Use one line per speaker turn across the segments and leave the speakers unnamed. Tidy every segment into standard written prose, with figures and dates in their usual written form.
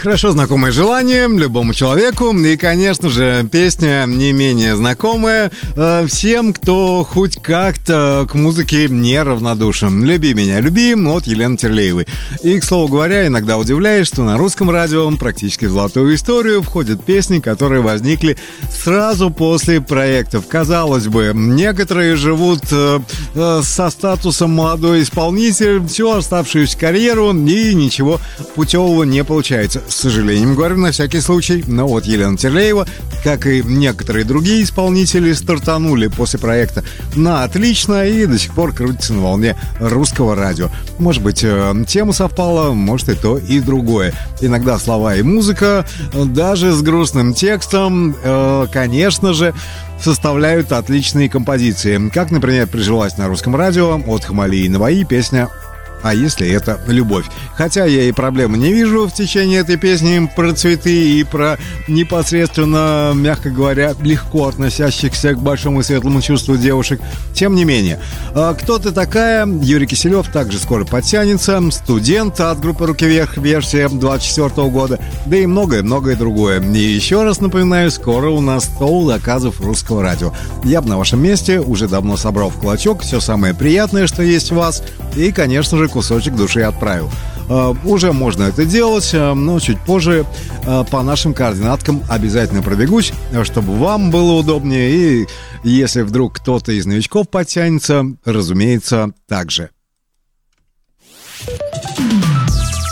Хорошо знакомое желание любому человеку. И, конечно же, песня не менее знакомая всем, кто хоть как-то к музыке неравнодушен. «Люби меня, люби» от Елены Терлеевой. И, к слову говоря, иногда удивляюсь, что на русском радио практически в золотую историю входят песни, которые возникли сразу после проектов. Казалось бы, некоторые живут со статусом молодой исполнитель всю оставшуюся карьеру, и ничего путевого не получается. С сожалением говорю, на всякий случай. Но вот Елена Терлеева, как и некоторые другие исполнители, стартанули после проекта на отлично и до сих пор крутятся на волне русского радио. Может быть, тема совпала, может и то, и другое. Иногда слова и музыка, даже с грустным текстом, конечно же, составляют отличные композиции. Как, например, прижилась на русском радио от Хамали и Наваи песня «А если это любовь?». Хотя я и проблемы не вижу в течение этой песни про цветы и про непосредственно, мягко говоря, легко относящихся к большому и светлому чувству девушек. Тем не менее, «Кто ты такая?» Юрий Киселев также скоро подтянется. «Студент» от группы «Руки вверх», версия 24 года, да и многое-многое другое. И еще раз напоминаю, скоро у нас 100 заказов русского радио. Я бы на вашем месте уже давно собрал в клочок все самое приятное, что есть у вас, и, конечно же, кусочек души отправил. Уже можно это делать, но чуть позже по нашим координаткам обязательно пробегусь, чтобы вам было удобнее, и если вдруг кто-то из новичков подтянется, разумеется, также.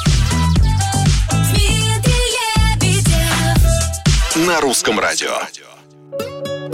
На русском радио.